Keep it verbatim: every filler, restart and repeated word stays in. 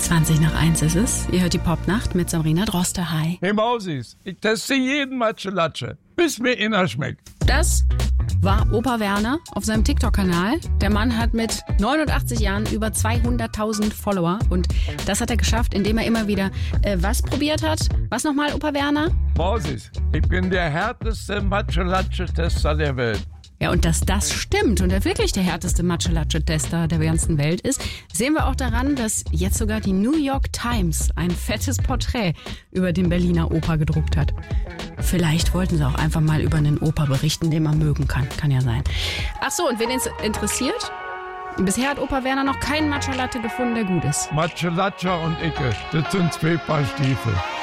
zwanzig nach eins ist es. Ihr hört die Popnacht mit Sabrina Droste. Hi. Hey Mausis, ich teste jeden Matschelatsche, bis mir inner schmeckt. Das war Opa Werner auf seinem TikTok-Kanal. Der Mann hat mit neunundachtzig Jahren über zweihunderttausend Follower. Und das hat er geschafft, indem er immer wieder äh, was probiert hat. Was nochmal, Opa Werner? Mausis, ich bin der härteste Matschelatsche-Tester der Welt. Ja, und dass das stimmt und er wirklich der härteste Matschelatsche-Tester der ganzen Welt ist, sehen wir auch daran, dass jetzt sogar die New York Times ein fettes Porträt über den Berliner Opa gedruckt hat. Vielleicht wollten sie auch einfach mal über einen Opa berichten, den man mögen kann. Kann ja sein. Ach so, und wen es interessiert? Bisher hat Opa Werner noch keinen Matcha-Latte gefunden, der gut ist. Matschelatscher und Icke, das sind zwei Paar Stiefel.